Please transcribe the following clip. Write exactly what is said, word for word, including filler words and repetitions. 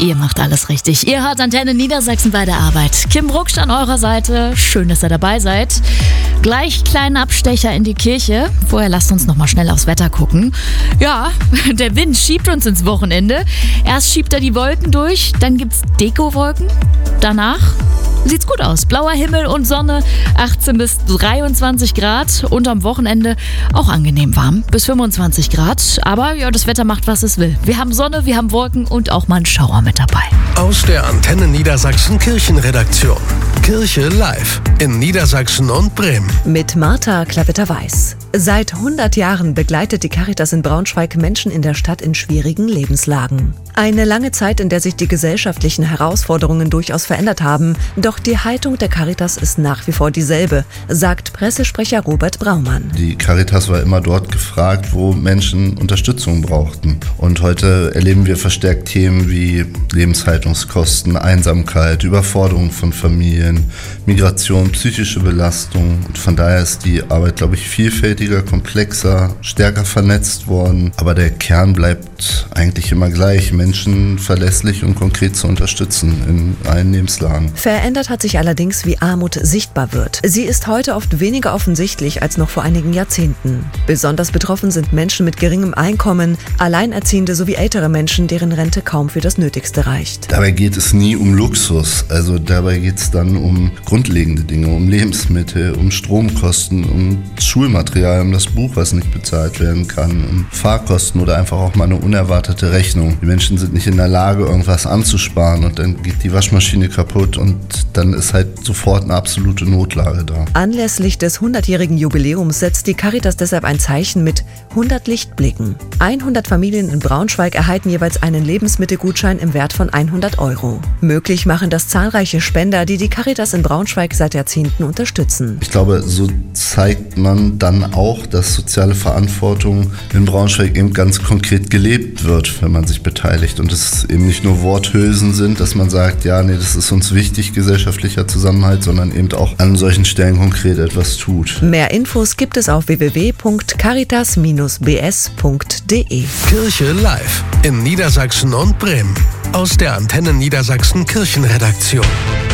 Ihr macht alles richtig. Ihr hört Antenne Niedersachsen bei der Arbeit. Kim Rucksch an eurer Seite. Schön, dass ihr dabei seid. Gleich kleinen Abstecher in die Kirche. Vorher lasst uns noch mal schnell aufs Wetter gucken. Ja, der Wind schiebt uns ins Wochenende. Erst schiebt er die Wolken durch, dann gibt's Dekowolken. Danach sieht's gut aus. Blauer Himmel und Sonne, achtzehn bis dreiundzwanzig Grad und am Wochenende auch angenehm warm, bis fünfundzwanzig Grad. Aber ja, das Wetter macht, was es will. Wir haben Sonne, wir haben Wolken und auch mal einen Schauer mit dabei. Aus der Antenne Niedersachsen Kirchenredaktion. Kirche live in Niedersachsen und Bremen. Mit Martha Klavetter-Weiß. Seit hundert Jahren begleitet die Caritas in Braunschweig Menschen in der Stadt in schwierigen Lebenslagen. Eine lange Zeit, in der sich die gesellschaftlichen Herausforderungen durchaus verändert haben. Doch die Haltung der Caritas ist nach wie vor dieselbe, sagt Pressesprecher Robert Braumann. Die Caritas war immer dort gefragt, wo Menschen Unterstützung brauchten. Und heute erleben wir verstärkt Themen wie Lebenshaltungskosten, Einsamkeit, Überforderung von Familien, Migration, psychische Belastung. Und von daher ist die Arbeit, glaube ich, vielfältiger, komplexer, stärker vernetzt worden. Aber der Kern bleibt eigentlich immer gleich, Menschen verlässlich und konkret zu unterstützen in allen Lebenslagen. Verändert hat sich allerdings, wie Armut sichtbar wird. Sie ist heute oft weniger offensichtlich als noch vor einigen Jahrzehnten. Besonders betroffen sind Menschen mit geringem Einkommen, Alleinerziehende sowie ältere Menschen, deren Rente kaum für das Nötigste reicht. Dabei geht es nie um Luxus. Also dabei geht es dann um grundlegende Dinge, um Lebensmittel, um Stromkosten, um Schulmaterial, um das Buch, was nicht bezahlt werden kann, um Fahrkosten oder einfach auch mal eine unerwartete Rechnung. Die Menschen sind nicht in der Lage, irgendwas anzusparen und dann geht die Waschmaschine kaputt und dann ist halt sofort eine absolute Notlage da. Anlässlich des hundertjährigen Jubiläums setzt die Caritas deshalb ein Zeichen mit hundert Lichtblicken. hundert Familien in Braunschweig erhalten jeweils einen Lebensmittelgutschein im Wert von hundert Euro. Möglich machen das zahlreiche Spender, die die Caritas in Braunschweig seit Jahrzehnten unterstützen. Ich glaube, so zeigt man dann auch, dass soziale Verantwortung in Braunschweig eben ganz konkret gelebt wird, wenn man sich beteiligt und es eben nicht nur Worthülsen sind, dass man sagt, ja, nee, das ist uns wichtig, gesellschaftlicher Zusammenhalt, sondern eben auch an solchen Stellen konkret etwas tut. Mehr Infos gibt es auf w w w punkt caritas Bindestrich b s punkt d e. Kirche live in Niedersachsen und Bremen. Aus der Antenne Niedersachsen Kirchenredaktion.